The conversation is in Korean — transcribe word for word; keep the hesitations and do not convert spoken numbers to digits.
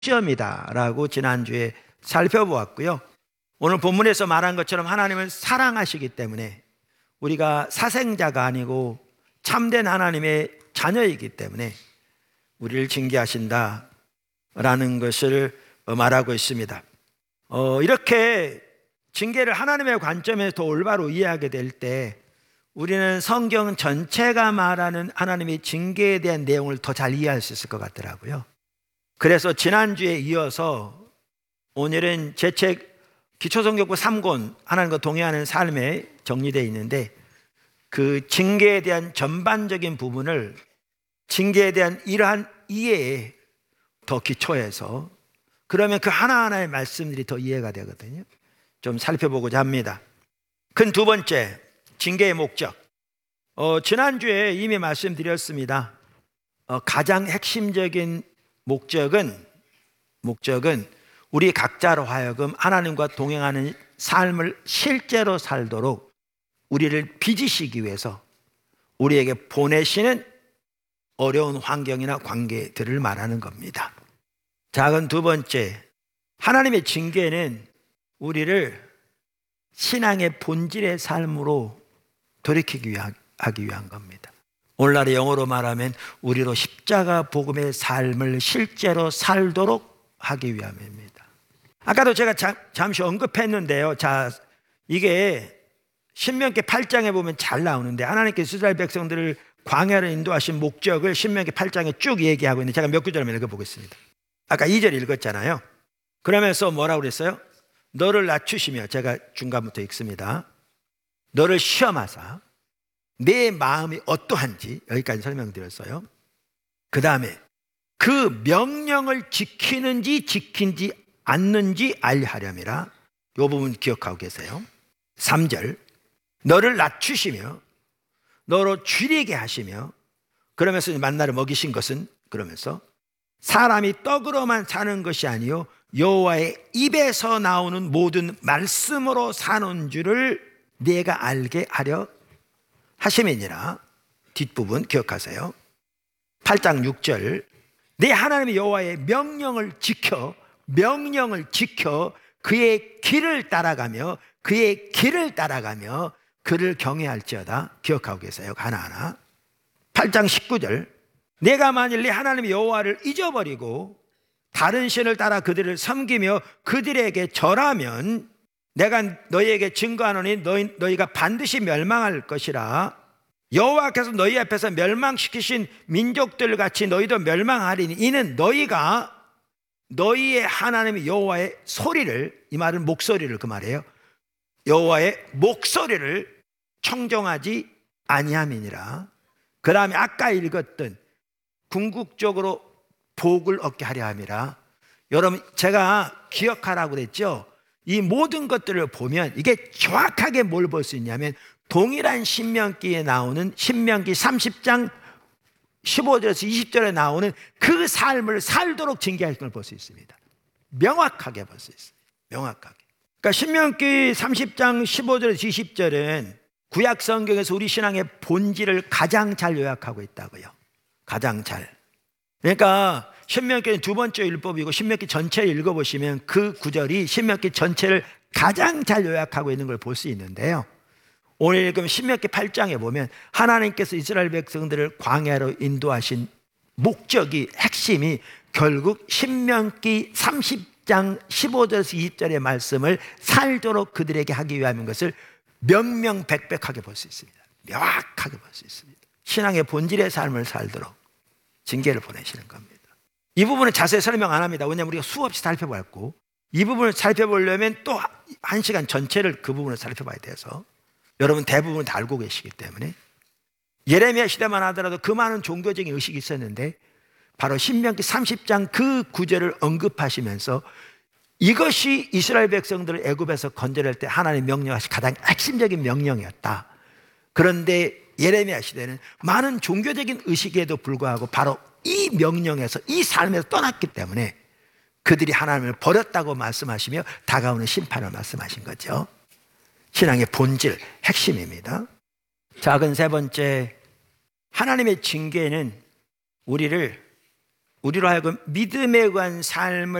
시험이다라고 지난주에 살펴보았고요. 오늘 본문에서 말한 것처럼 하나님을 사랑하시기 때문에 우리가 사생자가 아니고 참된 하나님의 자녀이기 때문에 우리를 징계하신다라는 것을 말하고 있습니다. 어, 이렇게 징계를 하나님의 관점에서 더 올바로 이해하게 될 때 우리는 성경 전체가 말하는 하나님의 징계에 대한 내용을 더 잘 이해할 수 있을 것 같더라고요. 그래서 지난주에 이어서 오늘은 제 책 기초성경부 삼 권 하나님과 동행하는 삶에 정리되어 있는데 그 징계에 대한 전반적인 부분을 징계에 대한 이러한 이해에 더 기초해서 그러면 그 하나하나의 말씀들이 더 이해가 되거든요. 좀 살펴보고자 합니다. 큰 두 번째, 징계의 목적. 어, 지난주에 이미 말씀드렸습니다. 어, 가장 핵심적인 목적은 목적은 우리 각자로 하여금 하나님과 동행하는 삶을 실제로 살도록 우리를 빚으시기 위해서 우리에게 보내시는 어려운 환경이나 관계들을 말하는 겁니다. 작은 두 번째, 하나님의 징계는 우리를 신앙의 본질의 삶으로 돌이키기 위한, 하기 위한 겁니다. 오늘날의 영어로 말하면 우리로 십자가 복음의 삶을 실제로 살도록 하기 위함입니다. 아까도 제가 자, 잠시 언급했는데요. 자, 이게 신명기 팔 장에 보면 잘 나오는데 하나님께서 이스라엘 백성들을 광야로 인도하신 목적을 신명기 팔 장에 쭉 얘기하고 있는데 제가 몇 구절만 읽어보겠습니다. 아까 이 절 읽었잖아요. 그러면서 뭐라고 그랬어요? 너를 낮추시며, 제가 중간부터 읽습니다. 너를 시험하사 내 마음이 어떠한지, 여기까지 설명드렸어요. 그 다음에 그 명령을 지키는지 지키지 않는지 알려 하렴이라. 이 부분 기억하고 계세요. 삼 절, 너를 낮추시며 너로 줄이게 하시며, 그러면서 만나를 먹이신 것은, 그러면서 사람이 떡으로만 사는 것이 아니요 여호와의 입에서 나오는 모든 말씀으로 사는 줄을 내가 알게 하려 하심이니라. 뒷부분 기억하세요. 팔 장 육 절, 내 하나님의 여호와의 명령을 지켜 명령을 지켜 그의 길을 따라가며 그의 길을 따라가며 그를 경외할지어다. 기억하고 계세요. 하나하나. 팔 장 십구 절, 내가 만일 내 하나님의 여호와를 잊어버리고 다른 신을 따라 그들을 섬기며 그들에게 절하면 내가 너희에게 증거하노니 너희, 너희가 반드시 멸망할 것이라. 여호와께서 너희 앞에서 멸망시키신 민족들 같이 너희도 멸망하리니 이는 너희가 너희의 하나님의 여호와의 소리를, 이 말은 목소리를 그 말이에요, 여호와의 목소리를 청정하지 아니함이니라. 그 다음에 아까 읽었던 궁극적으로 복을 얻게 하려 함이라. 여러분, 제가 기억하라고 그랬죠. 이 모든 것들을 보면 이게 정확하게 뭘 볼 수 있냐면 동일한 신명기에 나오는 신명기 삼십 장 십오 절에서 이십 절에 나오는 그 삶을 살도록 징계할 걸 볼 수 있습니다. 명확하게 볼 수 있어요. 명확하게. 그러니까 신명기 삼십 장 십오 절에서 이십 절은 구약 성경에서 우리 신앙의 본질을 가장 잘 요약하고 있다고요. 가장 잘. 그러니까 신명기는 두 번째 율법이고 신명기 전체를 읽어보시면 그 구절이 신명기 전체를 가장 잘 요약하고 있는 걸 볼 수 있는데요. 오늘 읽으면 신명기 팔 장에 보면 하나님께서 이스라엘 백성들을 광야로 인도하신 목적이, 핵심이 결국 신명기 삼십 장 십오 절에서 이십 절의 말씀을 살도록 그들에게 하기 위함인 것을 명명백백하게 볼 수 있습니다. 명확하게 볼 수 있습니다. 신앙의 본질의 삶을 살도록 징계를 보내시는 겁니다. 이 부분은 자세히 설명 안 합니다. 왜냐하면 우리가 수없이 살펴봤고 이 부분을 살펴보려면 또 한 시간 전체를 그 부분을 살펴봐야 돼서 여러분 대부분 다 알고 계시기 때문에 예레미야 시대만 하더라도 그 많은 종교적인 의식이 있었는데 바로 신명기 삼십 장 그 구절을 언급하시면서 이것이 이스라엘 백성들을 애굽에서 건져낼 때 하나님 명령하신 가장 핵심적인 명령이었다. 그런데 예레미야 시대는 많은 종교적인 의식에도 불구하고 바로 이 명령에서, 이 삶에서 떠났기 때문에 그들이 하나님을 버렸다고 말씀하시며 다가오는 심판을 말씀하신 거죠. 신앙의 본질, 핵심입니다. 작은 세 번째, 하나님의 징계는 우리를 우리로 하여금 믿음에 의한 삶을